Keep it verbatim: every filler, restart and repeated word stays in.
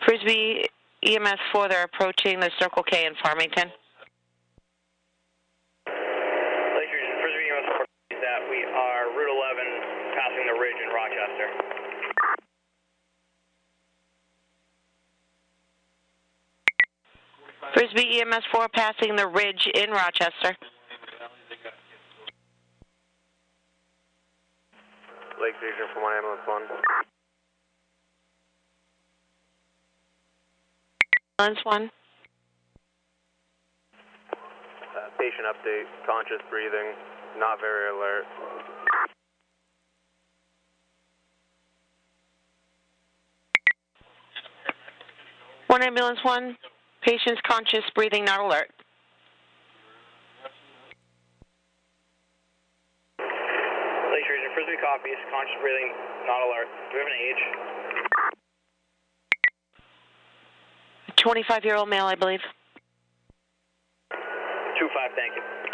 Frisbee E M S four, they're approaching the Circle K in Farmington. Lake Region, Frisbee E M S four, that we are Route eleven, passing the ridge in Rochester. Frisbee E M S four, passing the ridge in Rochester. Lake Region for one ambulance one. Ambulance one. Uh, patient update, conscious breathing, not very alert. One ambulance one, patient's conscious, breathing, not alert. Lake Region, Frisbee copies, conscious breathing, not alert. Do we have an age? twenty-five-year-old male, I believe. two five, thank you.